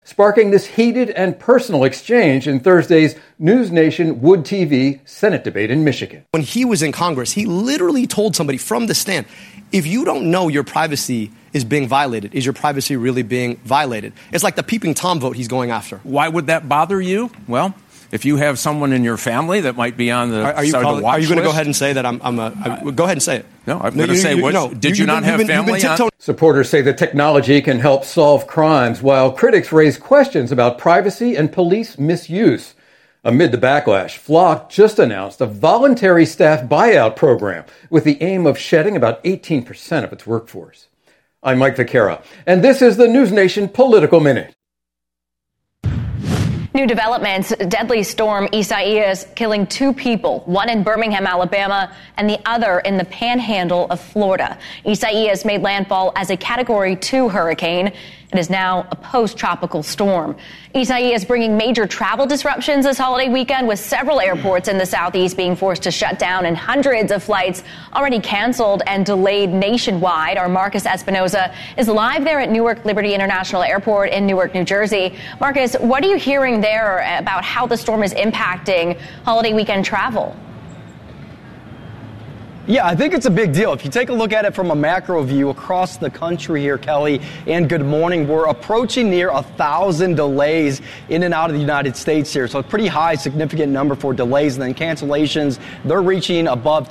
sparking this heated and personal exchange in Thursday's News Nation Wood TV Senate debate in Michigan. When he was in Congress, he literally told somebody from the stand, if you don't know your privacy is being violated, is your privacy really being violated? It's like the peeping Tom vote he's going after. Why would that bother you? Well, if you have someone in your family that might be on the watch list. Are you going to go ahead and say that go ahead and say it? No, I'm going to say, did you not have family on? Supporters say the technology can help solve crimes, while critics raise questions about privacy and police misuse. Amid the backlash, Flock just announced a voluntary staff buyout program with the aim of shedding about 18% of its workforce. I'm Mike Vaquera, and this is the News Nation Political Minute. New developments, deadly storm Isaias killing 2 people, one in Birmingham, Alabama, and the other in the panhandle of Florida. Isaias made landfall as a Category 2 hurricane and is now a post-tropical storm. Isaias bringing major travel disruptions this holiday weekend, with several airports in the southeast being forced to shut down and hundreds of flights already canceled and delayed nationwide. Our Marcus Espinoza is live there at Newark Liberty International Airport in Newark, New Jersey. Marcus, what are you hearing there about how the storm is impacting holiday weekend travel? Yeah, I think it's a big deal. If you take a look at it from a macro view across the country here, Kelly, and good morning, we're approaching near 1,000 delays in and out of the United States here. So a pretty high, significant number for delays. And then cancellations, they're reaching above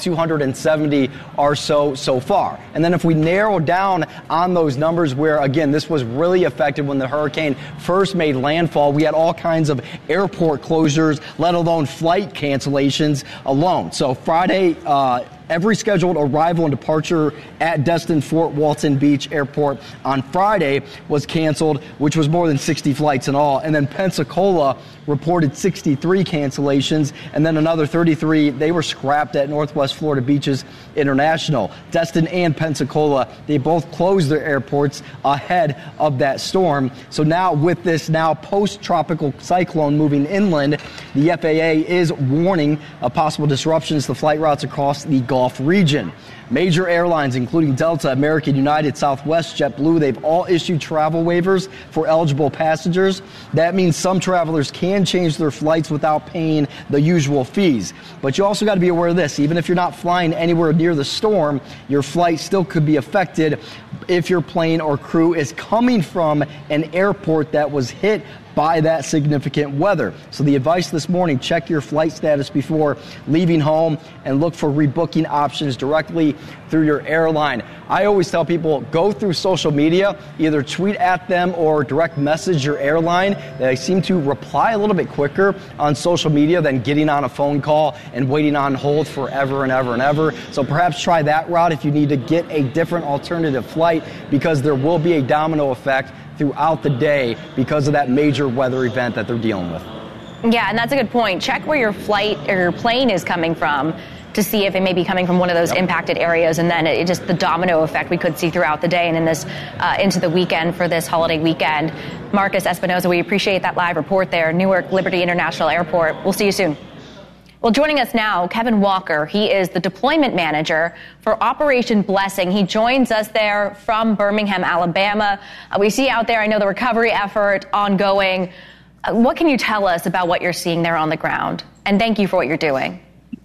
270 or so far. And then if we narrow down on those numbers where, again, this was really affected when the hurricane first made landfall, we had all kinds of airport closures, let alone flight cancellations alone. So Friday, every scheduled arrival and departure at Destin Fort Walton Beach Airport on Friday was canceled, which was more than 60 flights in all. And then Pensacola reported 63 cancellations, and then another 33, they were scrapped at Northwest Florida Beaches International. Destin and Pensacola, they both closed their airports ahead of that storm. So now with this post-tropical cyclone moving inland, the FAA is warning of possible disruptions to flight routes across the Gulf region. Major airlines, including Delta, American, United, Southwest, JetBlue, they've all issued travel waivers for eligible passengers. That means some travelers can change their flights without paying the usual fees. But you also got to be aware of this. Even if you're not flying anywhere near the storm, your flight still could be affected if your plane or crew is coming from an airport that was hit by that significant weather. So the advice this morning, check your flight status before leaving home and look for rebooking options directly through your airline. I always tell people, go through social media, either tweet at them or direct message your airline. They seem to reply a little bit quicker on social media than getting on a phone call and waiting on hold forever and ever and ever. So perhaps try that route if you need to get a different alternative flight, because there will be a domino effect throughout the day because of that major weather event that they're dealing with. Yeah, and that's a good point. Check where your flight or your plane is coming from to see if it may be coming from one of those impacted areas, and then just the domino effect we could see throughout the day and in this into the weekend for this holiday weekend. Marcus Espinoza, we appreciate that live report there, Newark Liberty International Airport. We'll see you soon. Well, joining us now, Kevin Walker. He is the deployment manager for Operation Blessing. He joins us there from Birmingham, Alabama. We see out there, I know, the recovery effort ongoing. What can you tell us about what you're seeing there on the ground? And thank you for what you're doing.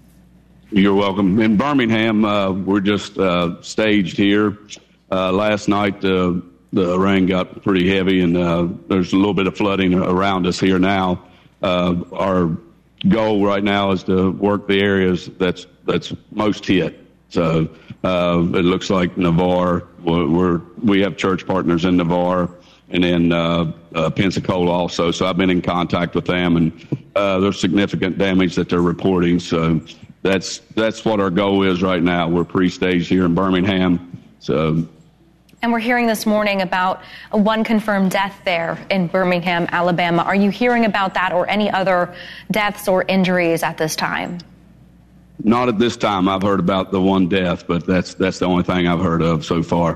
You're welcome. In Birmingham, we're just staged here. Last night, the rain got pretty heavy, and there's a little bit of flooding around us here now. Our goal right now is to work the areas that's most hit. So it looks like Navarre. We have church partners in Navarre, and then Pensacola also. So I've been in contact with them, and there's significant damage that they're reporting. So that's what our goal is right now. We're pre-staged here in Birmingham. So. And we're hearing this morning about one confirmed death there in Birmingham, Alabama. Are you hearing about that or any other deaths or injuries at this time? Not at this time. I've heard about the one death, but that's the only thing I've heard of so far.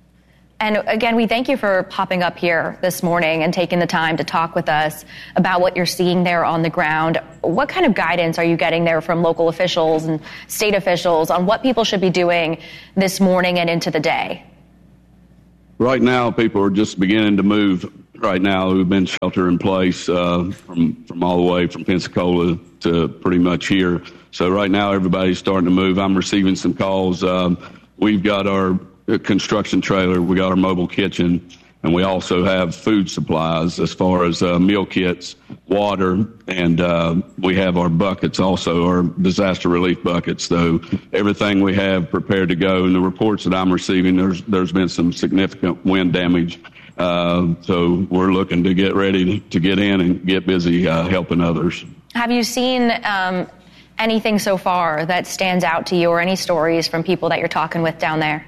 And again, we thank you for popping up here this morning and taking the time to talk with us about what you're seeing there on the ground. What kind of guidance are you getting there from local officials and state officials on what people should be doing this morning and into the day? Right now, people are just beginning to move right now who've been shelter in place from all the way from Pensacola to pretty much here. So right now everybody's starting to move. I'm receiving some calls. We've got our construction trailer, we got our mobile kitchen, and we also have food supplies as far as meal kits, water, and we have our buckets also, our disaster relief buckets. So everything we have prepared to go. And the reports that I'm receiving, there's been some significant wind damage. So we're looking to get ready to get in and get busy helping others. Have you seen anything so far that stands out to you, or any stories from people that you're talking with down there?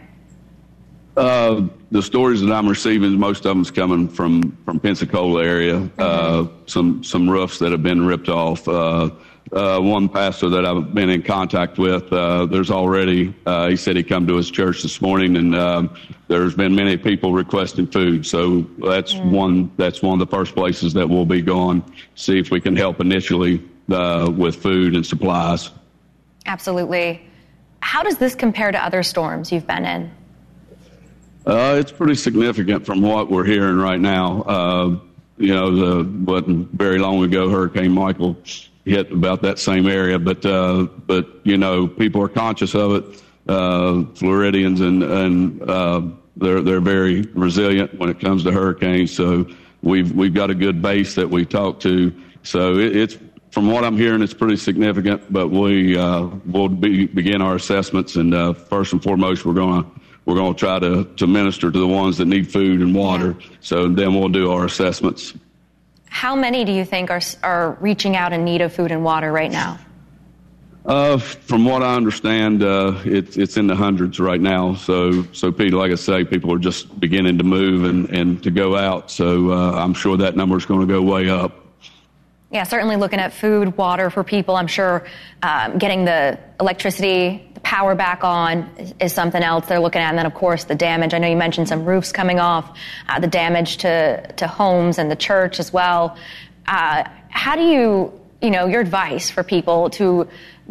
The stories that I'm receiving, most of them's coming from Pensacola area. Some roofs that have been ripped off. One pastor that I've been in contact with, there's already, he said he come to his church this morning, and there's been many people requesting food. So that's one of the first places that we'll be going, see if we can help initially with food and supplies. Absolutely. How does this compare to other storms you've been in? It's pretty significant from what we're hearing right now. Wasn't very long ago, Hurricane Michael hit about that same area, but people are conscious of it. Floridians and they're very resilient when it comes to hurricanes. So we've got a good base that we talk to. So it's from what I'm hearing, it's pretty significant. But we'll begin our assessments, and first and foremost, we're going to try to minister to the ones that need food and water. Yeah. So then we'll do our assessments. How many do you think are reaching out in need of food and water right now? From what I understand, it's in the hundreds right now. So Pete, like I say, people are just beginning to move and to go out. So I'm sure that number is going to go way up. Yeah, certainly looking at food, water for people. I'm sure getting the electricity, the power back on is something else they're looking at. And then, of course, the damage. I know you mentioned some roofs coming off, the damage to homes and the church as well. How do your advice for people to,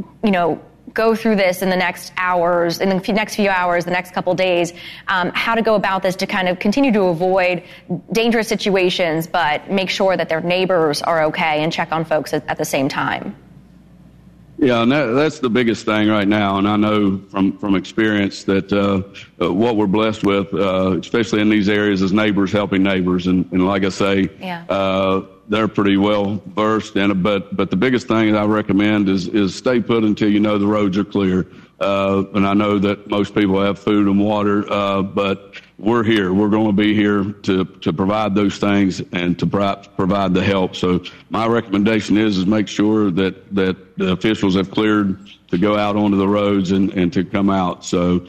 go through this in the next hours, in the next few hours, the next couple days, how to go about this to kind of continue to avoid dangerous situations, but make sure that their neighbors are okay and check on folks at the same time? Yeah, and that's the biggest thing right now. And I know from experience that what we're blessed with, especially in these areas, is neighbors helping neighbors. And like I say, they're pretty well versed in it. But the biggest thing I recommend is stay put until you know the roads are clear. And I know that most people have food and water, but we're here. We're going to be here to provide those things and to provide the help. So my recommendation is make sure that the officials have cleared to go out onto the roads and to come out. So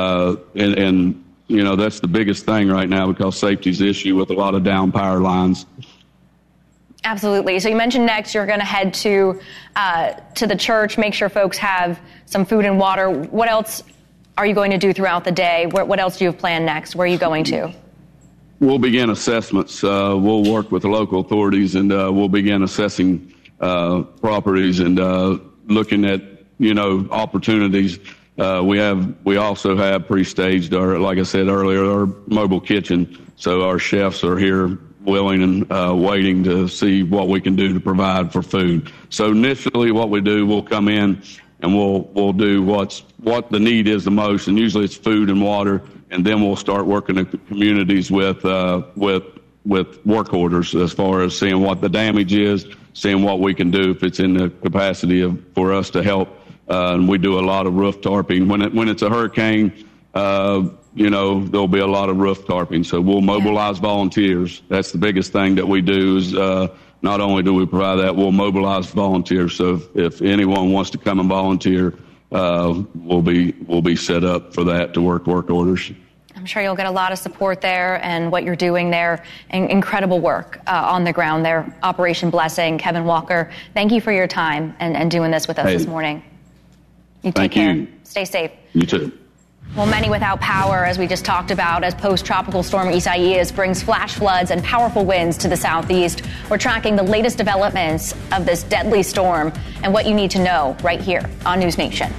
that's the biggest thing right now, because safety's the issue with a lot of down power lines. Absolutely. So you mentioned next you're going to head to the church, make sure folks have some food and water. What else are you going to do throughout the day? What else do you have planned next? Where are you going to? We'll begin assessments. We'll work with the local authorities, and we'll begin assessing properties and looking at opportunities. We also have pre-staged like I said earlier, our mobile kitchen. So our chefs are here willing and waiting to see what we can do to provide for food. So initially what we do, we'll come in and we'll do what the need is the most, and usually it's food and water, and then we'll start working in communities with work orders as far as seeing what the damage is, seeing what we can do if it's in the capacity for us to help. And we do a lot of roof tarping. When it's a hurricane, there'll be a lot of roof tarping. So we'll mobilize volunteers. That's the biggest thing that we do is not only do we provide that, we'll mobilize volunteers. So if anyone wants to come and volunteer, we'll be set up for that to work orders. I'm sure you'll get a lot of support there, and what you're doing there, incredible work on the ground there. Operation Blessing. Kevin Walker, thank you for your time and doing this with us this morning. You take care. Stay safe. You too. Well, many without power, as we just talked about, as post-tropical storm Isaias brings flash floods and powerful winds to the southeast. We're tracking the latest developments of this deadly storm and what you need to know right here on News Nation.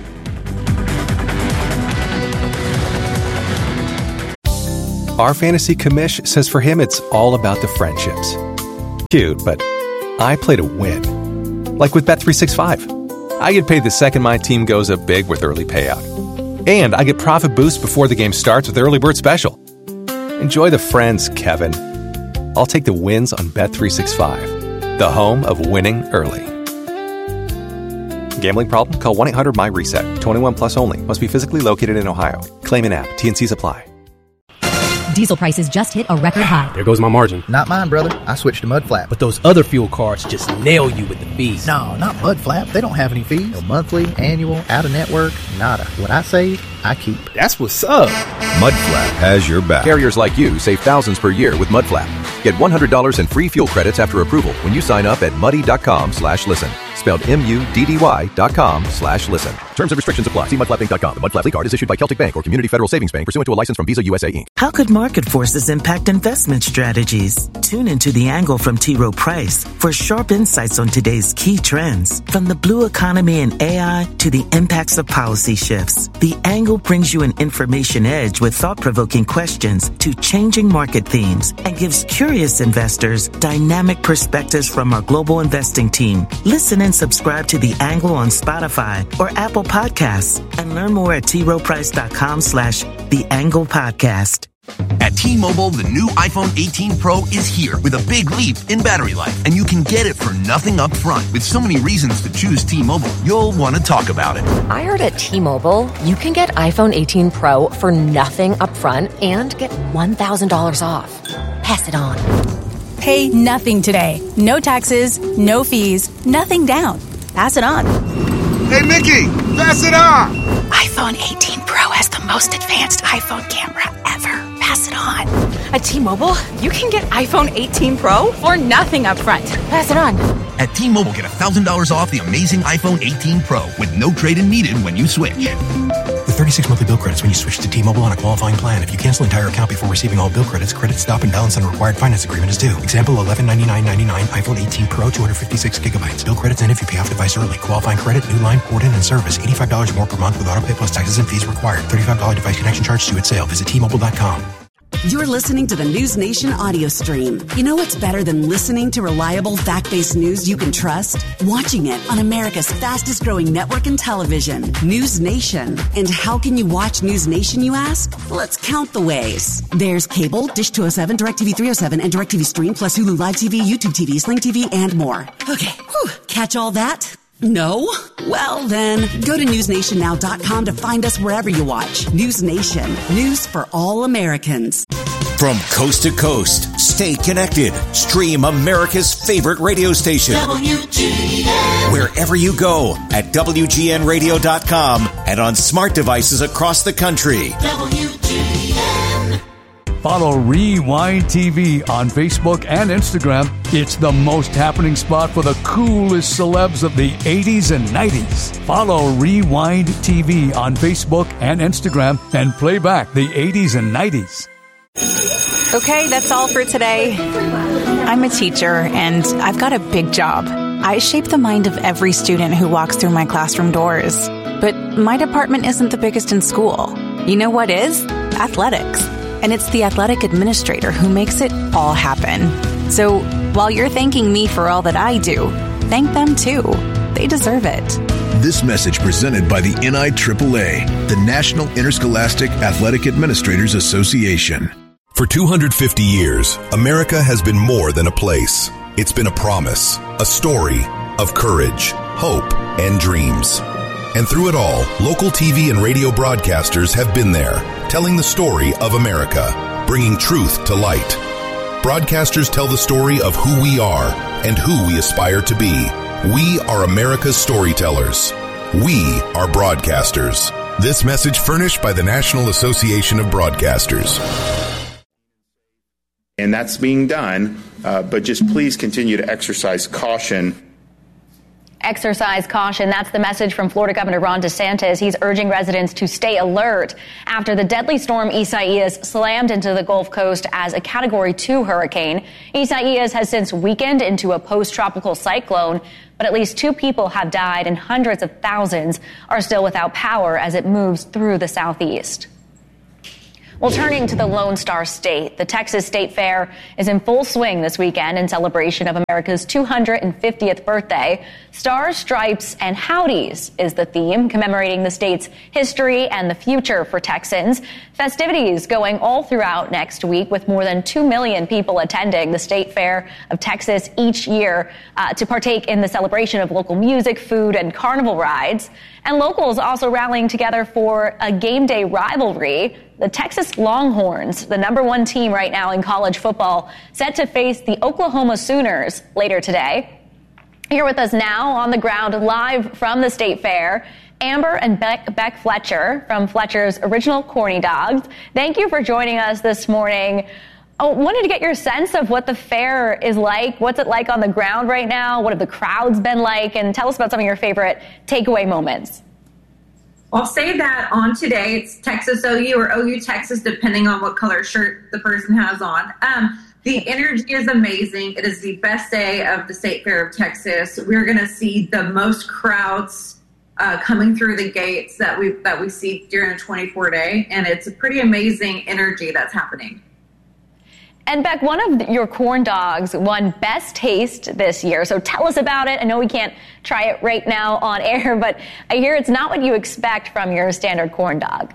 Our fantasy commish says for him it's all about the friendships. Cute, but I play to win. Like with Bet365. I get paid the second my team goes up big with early payout. And I get profit boost before the game starts with Early Bird Special. Enjoy the friends, Kevin. I'll take the wins on Bet365, the home of winning early. Gambling problem? Call 1-800-MY-RESET. 21 plus only. Must be physically located in Ohio. Claim in app. T&Cs apply. Diesel prices just hit a record high. There goes my margin. Not mine, brother. I switched to Mudflap. But those other fuel cards just nail you with the fees. No, not Mudflap. They don't have any fees. No monthly, annual, out-of-network, nada. What I save, I keep. That's what's up. Mudflap has your back. Carriers like you save thousands per year with Mudflap. Get $100 in free fuel credits after approval when you sign up at muddy.com/listen. Spelled MUDDY.com/listen. Terms and restrictions apply. See mudflappinc.com. The Mudflap card is issued by Celtic Bank or Community Federal Savings Bank pursuant to a license from Visa USA Inc. How could market forces impact investment strategies? Tune into The Angle from T. Rowe Price for sharp insights on today's key trends. From the blue economy and AI to the impacts of policy shifts, The Angle brings you an information edge with thought-provoking questions to changing market themes and gives curious investors dynamic perspectives from our global investing team. Listen and subscribe to The Angle on Spotify or Apple Podcasts and learn more at troprice.com/The Angle Podcast. At T-Mobile, the new iPhone 18 Pro is here with a big leap in battery life, and you can get it for nothing up front. With so many reasons to choose T-Mobile, you'll want to talk about it. I heard at T-Mobile, you can get iPhone 18 Pro for nothing up front and get $1,000 off. Pass it on. Pay nothing today. No taxes, no fees, nothing down. Pass it on. Hey, Mickey, pass it on. iPhone 18 Pro has the most advanced iPhone camera ever. Pass it on. At T-Mobile, you can get iPhone 18 Pro for nothing up front. Pass it on. At T-Mobile, get $1,000 off the amazing iPhone 18 Pro with no trade-in needed when you switch. With 36 monthly bill credits when you switch to T-Mobile on a qualifying plan. If you cancel entire account before receiving all bill credits, credit stop and balance on a required finance agreement is due. Example, $1199.99 iPhone 18 Pro, 256 gigabytes. Bill credits end if you pay off device early. Qualifying credit, new line, port in, and service. $85 more per month with auto pay plus taxes and fees required. $35 device connection charge due at sale. Visit T-Mobile.com. You're listening to the News Nation audio stream. You know what's better than listening to reliable, fact-based news you can trust? Watching it on America's fastest-growing network in television, News Nation. And how can you watch News Nation, you ask? Let's count the ways. There's cable, Dish 207, DirecTV 307, and DirecTV Stream, plus Hulu Live TV, YouTube TV, Sling TV, and more. Okay, catch all that? No? Well then, go to newsnationnow.com to find us wherever you watch. News Nation. News for all Americans. From coast to coast, stay connected. Stream America's favorite radio station. WGN. Wherever you go at WGNradio.com and on smart devices across the country. WGN. Follow Rewind TV on Facebook and Instagram. It's the most happening spot for the coolest celebs of the 80s and 90s. Follow Rewind TV on Facebook and Instagram and play back the 80s and 90s. Okay, that's all for today. I'm a teacher, and I've got a big job. I shape the mind of every student who walks through my classroom doors. But my department isn't the biggest in school. You know what is? Athletics. And it's the athletic administrator who makes it all happen. So while you're thanking me for all that I do, thank them too. They deserve it. This message presented by the NIAAA, the National Interscholastic Athletic Administrators Association. For 250 years, America has been more than a place. It's been a promise, a story of courage, hope, and dreams. And through it all, local TV and radio broadcasters have been there, telling the story of America, bringing truth to light. Broadcasters tell the story of who we are and who we aspire to be. We are America's storytellers. We are broadcasters. This message furnished by the National Association of Broadcasters. And that's being done, but just please continue to exercise caution. Exercise caution. That's the message from Florida Governor Ron DeSantis. He's urging residents to stay alert after the deadly storm Isaias slammed into the Gulf Coast as a Category 2 hurricane. Isaias has since weakened into a post-tropical cyclone, but at least 2 people have died and hundreds of thousands are still without power as it moves through the southeast. Well, turning to the Lone Star State, the Texas State Fair is in full swing this weekend in celebration of America's 250th birthday. Stars, Stripes, and Howdies is the theme, commemorating the state's history and the future for Texans. Festivities going all throughout next week, with more than 2 million people attending the State Fair of Texas each year to partake in the celebration of local music, food, and carnival rides. And locals also rallying together for a game day rivalry. The Texas Longhorns, the #1 team right now in college football, set to face the Oklahoma Sooners later today. Here with us now on the ground, live from the State Fair, Amber and Beck Fletcher from Fletcher's Original Corny Dogs. Thank you for joining us this morning. I wanted to get your sense of what the fair is like. What's it like on the ground right now? What have the crowds been like? And tell us about some of your favorite takeaway moments. I'll say that on today, it's Texas OU or OU Texas, depending on what color shirt the person has on. The energy is amazing. It is the best day of the State Fair of Texas. We're going to see the most crowds coming through the gates that we see during a 24-day, and it's a pretty amazing energy that's happening. And Beck, one of your corn dogs won Best Taste this year, so tell us about it. I know we can't try it right now on air, but I hear it's not what you expect from your standard corn dog.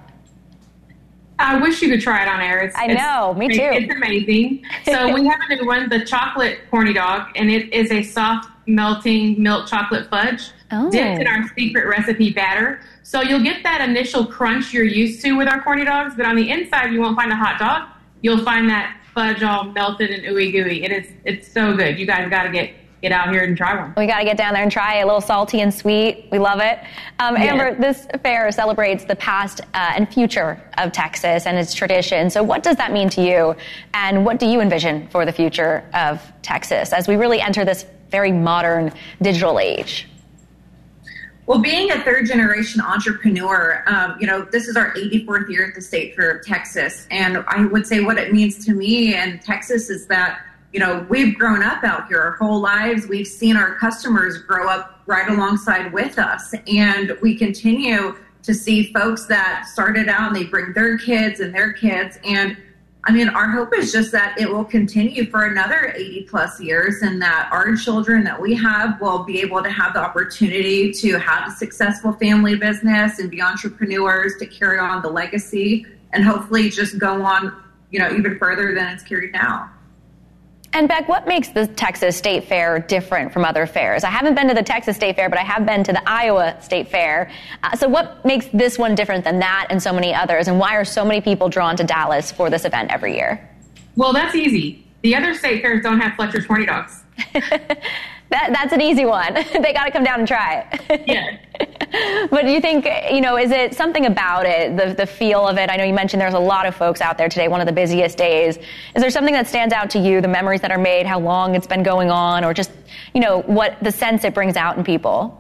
I wish you could try it on air. Me too. It's amazing. So we have a new one, the chocolate corny dog, and it is a soft melting milk chocolate fudge dipped in our secret recipe batter. So you'll get that initial crunch you're used to with our corny dogs, but on the inside you won't find a hot dog. You'll find that fudge all melted and ooey gooey. It's so good. You guys got to get out here and try one. We got to get down there and try it. A little salty and sweet. We love it. Amber, this fair celebrates the past and future of Texas and its tradition. So what does that mean to you? And what do you envision for the future of Texas as we really enter this very modern digital age? Well, being a third-generation entrepreneur, this is our 84th year at the State Fair of Texas. And I would say what it means to me in Texas is that, we've grown up out here our whole lives. We've seen our customers grow up right alongside with us. And we continue to see folks that started out and they bring their kids and their kids. And our hope is just that it will continue for another 80 plus years, and that our children that we have will be able to have the opportunity to have a successful family business and be entrepreneurs to carry on the legacy and hopefully just go on, even further than it's carried now. And Beck, what makes the Texas State Fair different from other fairs? I haven't been to the Texas State Fair, but I have been to the Iowa State Fair. So what makes this one different than that and so many others? And why are so many people drawn to Dallas for this event every year? Well, that's easy. The other state fairs don't have Fletcher's corny dogs. That's an easy one. They got to come down and try it. Yeah. But do you think, is it something about it, the feel of it? I know you mentioned there's a lot of folks out there today, one of the busiest days. Is there something that stands out to you, the memories that are made, how long it's been going on, or just, what the sense it brings out in people?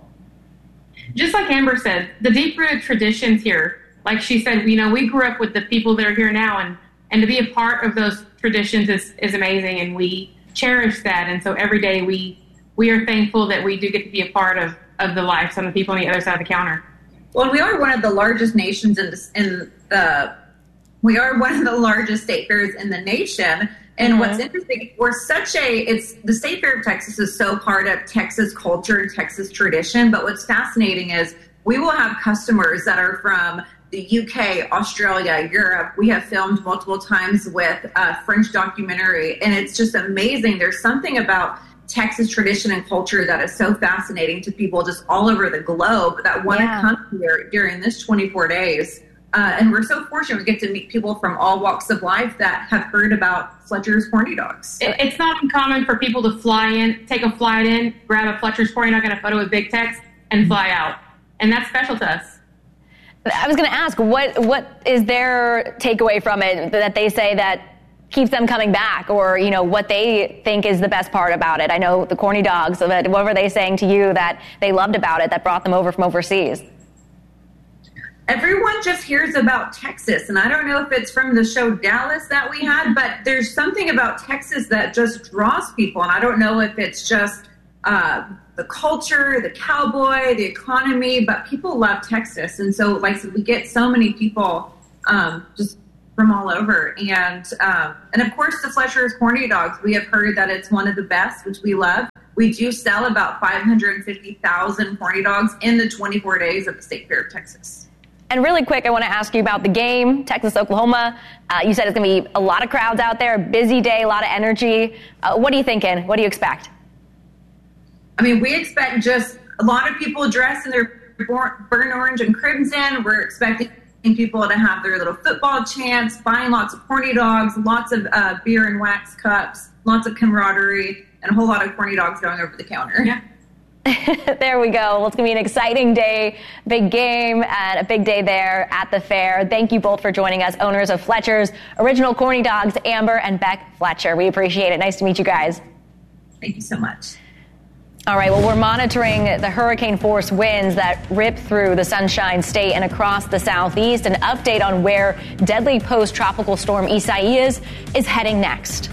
Just like Amber said, the deep-rooted traditions here, like she said, we grew up with the people that are here now, and to be a part of those traditions is amazing, and we cherish that. And so every day we are thankful that we do get to be a part of the lives of the people on the other side of the counter. Well, we are one of the largest nations we are one of the largest state fairs in the nation. And what's interesting, the State Fair of Texas is so part of Texas culture and Texas tradition. But what's fascinating is we will have customers that are from the UK, Australia, Europe. We have filmed multiple times with a French documentary, and it's just amazing. There's something about Texas tradition and culture that is so fascinating to people just all over the globe that want to come here during this 24 days. And we're so fortunate we get to meet people from all walks of life that have heard about Fletcher's corny dogs. It's not uncommon for people to fly in, take a flight in, grab a Fletcher's corny dog and a photo with Big Tex, and fly out. And that's special to us. I was going to ask, what is their takeaway from it that they say that keeps them coming back, or, what they think is the best part about it? I know the corny dogs, but what were they saying to you that they loved about it that brought them over from overseas? Everyone just hears about Texas, and I don't know if it's from the show Dallas that we had, but there's something about Texas that just draws people, and I don't know if it's just the culture, the cowboy, the economy, but people love Texas. And so, like I said, we get so many people just from all over. And of course, the Fletcher's corny dogs. We have heard that it's one of the best, which we love. We do sell about 550,000 corny dogs in the 24 days at the State Fair of Texas. And really quick, I want to ask you about the game, Texas-Oklahoma. You said it's going to be a lot of crowds out there, busy day, a lot of energy. What are you thinking? What do you expect? I mean, we expect just a lot of people dressed in their burnt orange and crimson. We're expecting people to have their little football chants, buying lots of corny dogs, lots of beer and wax cups, lots of camaraderie, and a whole lot of corny dogs going over the counter. Yeah. There we go. Well, it's going to be an exciting day, big game, and a big day there at the fair. Thank you both for joining us, owners of Fletcher's Original Corny Dogs, Amber and Beck Fletcher. We appreciate it. Nice to meet you guys. Thank you so much. All right, well, we're monitoring the hurricane-force winds that rip through the Sunshine State and across the southeast. An update on where deadly post-tropical storm Isaias is heading next.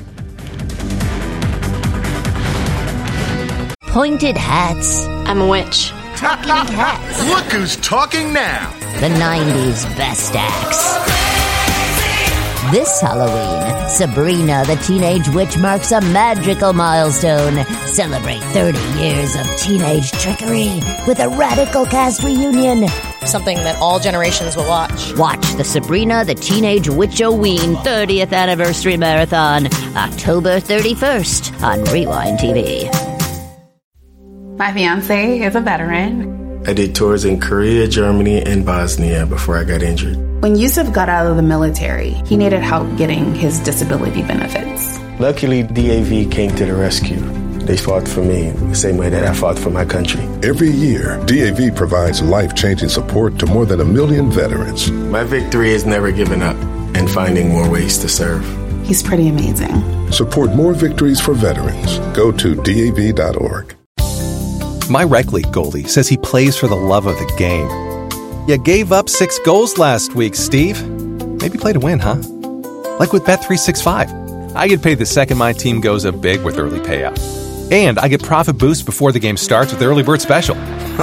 Pointed hats. I'm a witch. Talking hats. Look who's talking now. The 90s best acts. This Halloween, Sabrina the Teenage Witch marks a magical milestone. Celebrate 30 years of teenage trickery with a radical cast reunion. Something that all generations will watch. Watch the Sabrina the Teenage Witch-O-Ween 30th Anniversary Marathon, October 31st on Rewind TV. My fiance is a veteran. I did tours in Korea, Germany, and Bosnia before I got injured. When Yusuf got out of the military, he needed help getting his disability benefits. Luckily, DAV came to the rescue. They fought for me the same way that I fought for my country. Every year, DAV provides life-changing support to more than 1 million veterans. My victory is never giving up and finding more ways to serve. He's pretty amazing. Support more victories for veterans. Go to DAV.org. My rec league goalie says he plays for the love of the game. You gave up 6 goals last week, Steve. Maybe play to win, huh? Like with Bet365. I get paid the second my team goes up big with early payout. And I get profit boost before the game starts with the early bird special.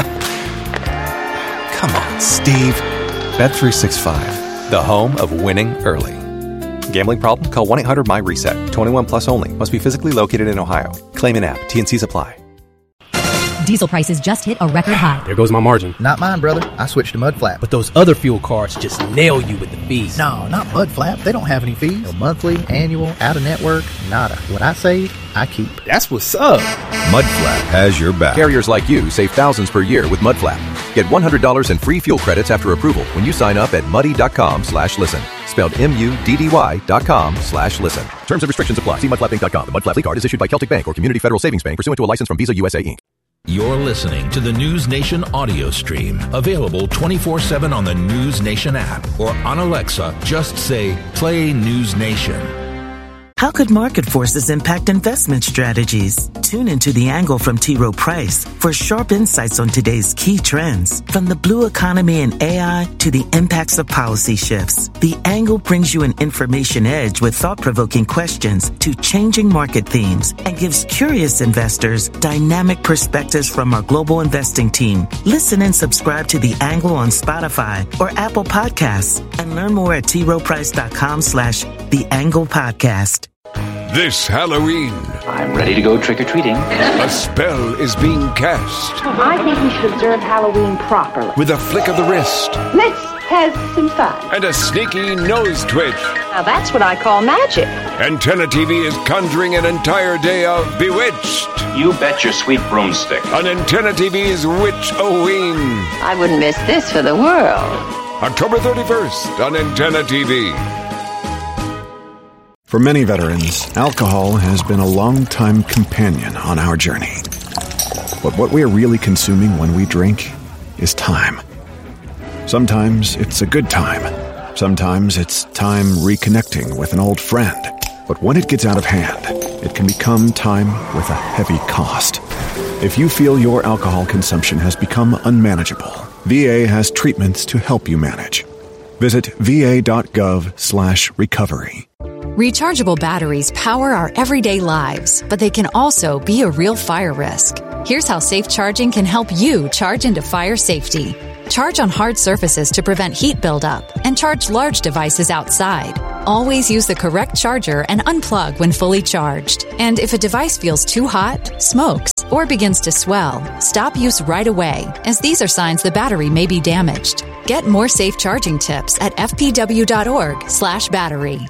Come on, Steve. Bet365, the home of winning early. Gambling problem? Call 1-800-MY-RESET. 21 plus only. Must be physically located in Ohio. Claim in app. T&Cs apply. Diesel prices just hit a record high. There goes my margin. Not mine, brother. I switched to Mudflap. But those other fuel cards just nail you with the fees. No, not Mudflap. They don't have any fees. No monthly, annual, out-of-network, nada. What I save, I keep. That's what's up. Mudflap has your back. Carriers like you save thousands per year with Mudflap. Get $100 in free fuel credits after approval when you sign up at muddy.com/listen. Spelled MUDDY.com/listen. Terms and restrictions apply. See mudflapinc.com. The Mudflap card is issued by Celtic Bank or Community Federal Savings Bank pursuant to a license from Visa USA Inc. You're listening to the News Nation audio stream, available 24/7 on the News Nation app or on Alexa. Just say, play News Nation. How could market forces impact investment strategies? Tune into The Angle from T. Rowe Price for sharp insights on today's key trends. From the blue economy and AI to the impacts of policy shifts, The Angle brings you an information edge with thought-provoking questions to changing market themes and gives curious investors dynamic perspectives from our global investing team. Listen and subscribe to The Angle on Spotify or Apple Podcasts and learn more at troprice.com/The Angle Podcast. This Halloween, I'm ready to go trick-or-treating. a spell is being cast. I think we should observe Halloween properly. With a flick of the wrist. Let's have some fun. And a sneaky nose twitch. Now that's what I call magic. Antenna TV is conjuring an entire day of Bewitched. You bet your sweet broomstick. On Antenna TV's Witch-O-Ween. I wouldn't miss this for the world. October 31st on Antenna TV. For many veterans, alcohol has been a long-time companion on our journey. But what we are really consuming when we drink is time. Sometimes it's a good time. Sometimes it's time reconnecting with an old friend. But when it gets out of hand, it can become time with a heavy cost. If you feel your alcohol consumption has become unmanageable, VA has treatments to help you manage. Visit va.gov/recovery. Rechargeable batteries power our everyday lives, but they can also be a real fire risk. Here's how safe charging can help you charge into fire safety. Charge on hard surfaces to prevent heat buildup and charge large devices outside. Always use the correct charger and unplug when fully charged. And if a device feels too hot, smokes, or begins to swell, stop use right away, as these are signs the battery may be damaged. Get more safe charging tips at fpw.org/battery.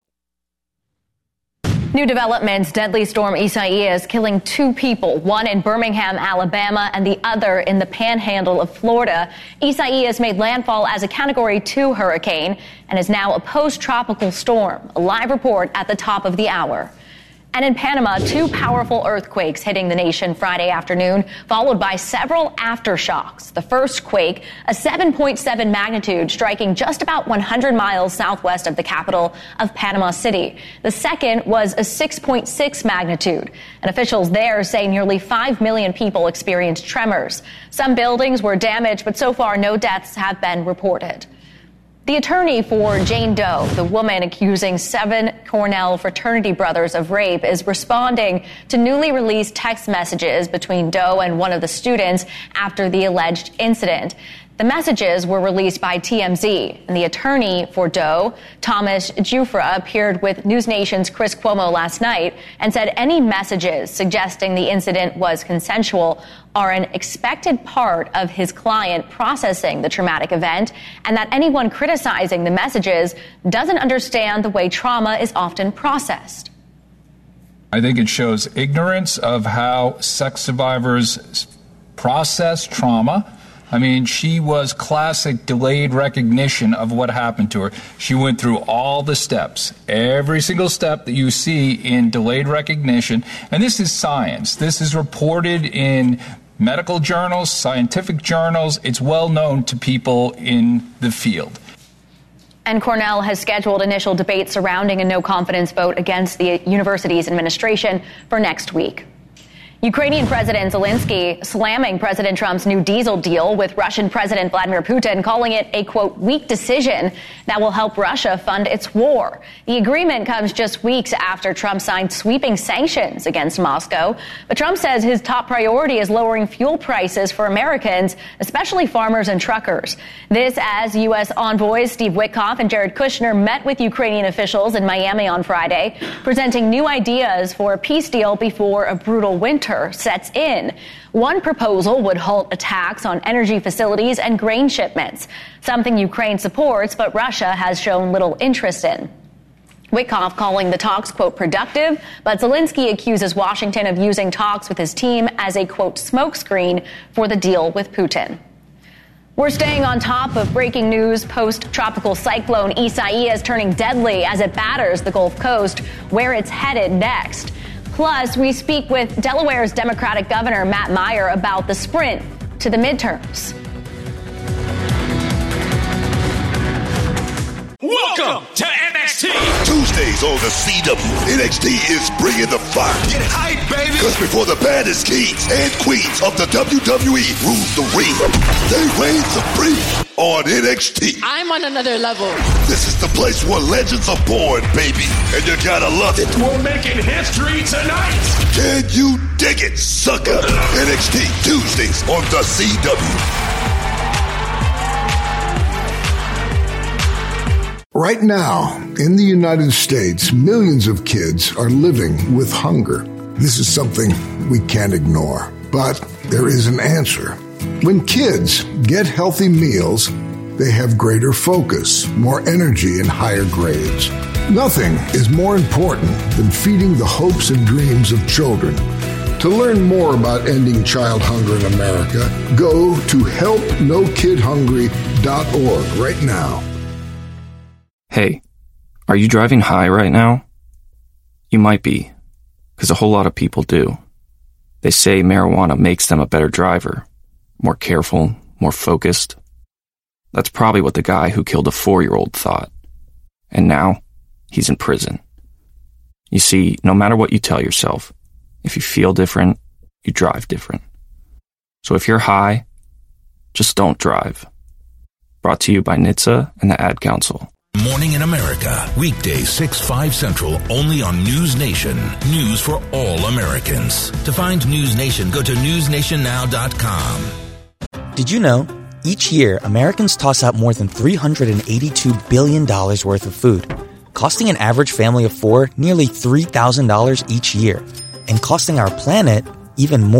New developments: deadly storm Isaias killing 2 people, one in Birmingham, Alabama, and the other in the panhandle of Florida. Isaias made landfall as a Category 2 hurricane and is now a post-tropical storm. A live report at the top of the hour. And in Panama, 2 powerful earthquakes hitting the nation Friday afternoon, followed by several aftershocks. The first quake, a 7.7 magnitude, striking just about 100 miles southwest of the capital of Panama City. The second was a 6.6 magnitude. And officials there say nearly 5 million people experienced tremors. Some buildings were damaged, but so far no deaths have been reported. The attorney for Jane Doe, the woman accusing 7 Cornell fraternity brothers of rape, is responding to newly released text messages between Doe and one of the students after the alleged incident. The messages were released by TMZ, and the attorney for Doe, Thomas Giuffra, appeared with News Nation's Chris Cuomo last night and said any messages suggesting the incident was consensual are an expected part of his client processing the traumatic event, and that anyone criticizing the messages doesn't understand the way trauma is often processed. I think it shows ignorance of how sex survivors process trauma. I mean, she was classic delayed recognition of what happened to her. She went through all the steps, every single step that you see in delayed recognition. And this is science. This is reported in medical journals, scientific journals. It's well known to people in the field. And Cornell has scheduled initial debates surrounding a no-confidence vote against the university's administration for next week. Ukrainian President Zelensky slamming President Trump's new diesel deal with Russian President Vladimir Putin, calling it a, quote, weak decision that will help Russia fund its war. The agreement comes just weeks after Trump signed sweeping sanctions against Moscow. But Trump says his top priority is lowering fuel prices for Americans, especially farmers and truckers. This as U.S. envoys Steve Witkoff and Jared Kushner met with Ukrainian officials in Miami on Friday, presenting new ideas for a peace deal before a brutal winter sets in. One proposal would halt attacks on energy facilities and grain shipments, something Ukraine supports but Russia has shown little interest in. Witkoff calling the talks, quote, productive, but Zelensky accuses Washington of using talks with his team as a, quote, smokescreen for the deal with Putin. We're staying on top of breaking news. Post-tropical cyclone Isaias turning deadly as it batters the Gulf Coast, where it's headed next. Plus, we speak with Delaware's Democratic Governor Matt Meyer about the sprint to the midterms. Welcome to NXT. Tuesdays on the CW, NXT is bringing the fire. Get hype, baby. Because before the baddest kings and queens of the WWE rule the ring, they reign supreme on NXT. I'm on another level. This is the place where legends are born, baby. And you gotta love it. We're making history tonight. Can you dig it, sucker? NXT Tuesdays on the CW. Right now, in the United States, millions of kids are living with hunger. This is something we can't ignore, but there is an answer. When kids get healthy meals, they have greater focus, more energy, and higher grades. Nothing is more important than feeding the hopes and dreams of children. To learn more about ending child hunger in America, go to helpnokidhungry.org right now. Hey, are you driving high right now? You might be, because a whole lot of people do. They say marijuana makes them a better driver, more careful, more focused. That's probably what the guy who killed a 4-year-old thought. And now, he's in prison. You see, no matter what you tell yourself, if you feel different, you drive different. So if you're high, just don't drive. Brought to you by NHTSA and the Ad Council. Morning in America, weekdays 6-5 Central, only on News Nation. News for all Americans. To find News Nation, go to newsnationnow.com. Did you know, each year, Americans toss out more than $382 billion worth of food. costing an average family of 4 nearly $3,000 each year, and costing our planet even more.